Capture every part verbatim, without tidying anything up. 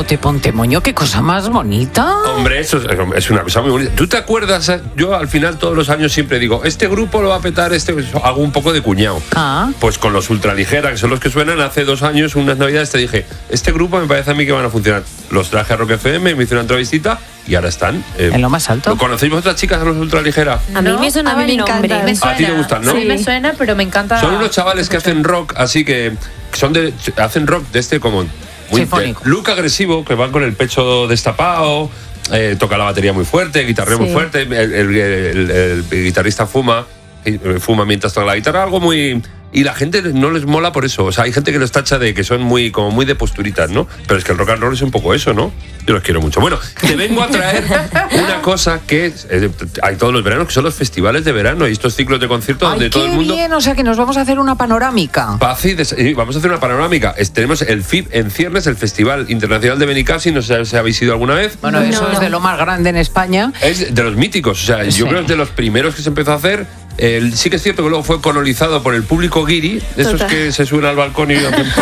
Te Ponte Moño, qué cosa más bonita. Hombre, eso es, es una cosa muy bonita. ¿Tú te acuerdas? Yo al final todos los años siempre digo, este grupo lo va a petar, este hago un poco de cuñado. Ah. Pues con los Ultraligera, que son los que suenan, hace dos años, unas navidades, te dije, este grupo me parece a mí que van a funcionar. Los traje a Rock F M, me hice una entrevistita y ahora están eh, en lo más alto. ¿Conocéis vosotras chicas a los Ultraligera? A mí me sonaba el nombre. Me suena. A ti te gustan, ¿no? Sí, me suena, pero me encanta. Son unos chavales que hacen rock, así que son de, hacen rock de este como muy sinfónico. Look agresivo, que van con el pecho destapado, eh, toca la batería muy fuerte, guitarreo sí. muy fuerte, el, el, el, el, el guitarrista fuma, fuma mientras toca la guitarra, algo muy... Y la gente no les mola por eso. O sea, hay gente que los tacha de que son muy como muy de posturitas, ¿no? Pero es que el rock and roll es un poco eso, ¿no? Yo los quiero mucho. Bueno, te vengo a traer una cosa que es, eh, hay todos los veranos, que son los festivales de verano y estos ciclos de conciertos donde todo el mundo... bien, o sea que nos vamos a hacer una panorámica. Paz y des... Vamos a hacer una panorámica. Es, tenemos el F I B en ciernes, el Festival Internacional de Benicassi, no sé si habéis ido alguna vez. Bueno, eso no, es de lo más grande en España. Es de los míticos, o sea, sí. yo creo que es de los primeros que se empezó a hacer. El, sí que es cierto que luego fue colonizado por el público guiri, de esos que se suben al balcón y...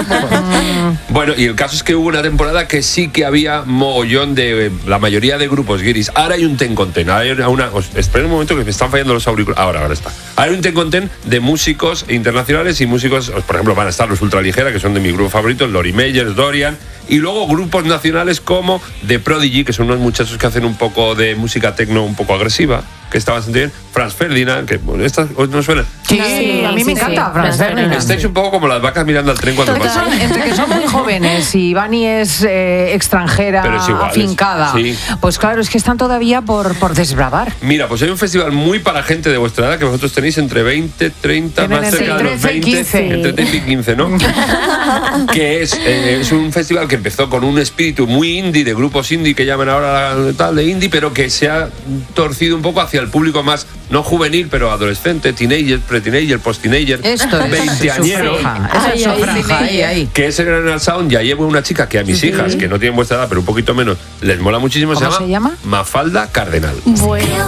Bueno, y el caso es que hubo una temporada que sí que había mogollón de... La mayoría de grupos guiris. Ahora hay un ten con ten. Hay una, una, os, esperen un momento que me están fallando los auriculares. Ahora, ahora está. Hay un ten con ten de músicos internacionales y músicos... Por ejemplo, van a estar los Ultraligera, que son de mi grupo favorito, Lori Meyers, Dorian... Y luego grupos nacionales como The Prodigy, que son unos muchachos que hacen un poco de música techno un poco agresiva, que está bastante bien. Franz Ferdinand, que bueno, estas no suenan. Sí, sí, a mí me sí, encanta sí, Franz Ferdinand. Estáis un poco como las vacas mirando al tren cuando pasa. Entre que son muy jóvenes y Vani es eh, extranjera, pero es igual, afincada. Sí. Pues claro, es que están todavía por, por desbravar. Mira, pues hay un festival muy para gente de vuestra edad, que vosotros tenéis entre veinte, treinta, más cerca de los veinte, quince. Entre treinta y quince, ¿no? Que es, eh, es un festival que empezó con un espíritu muy indie, de grupos indie que llaman ahora tal de indie, pero que se ha torcido un poco hacia el público más, no juvenil, pero adolescente, teenager, pre-teenager, post-teenager, veinteañero. Que es el Granada Sound. Ya llevo una chica que a mis sí. hijas, que no tienen vuestra edad, pero un poquito menos, les mola muchísimo. ¿Cómo se llama, se llama? Mafalda Cardenal. Bueno.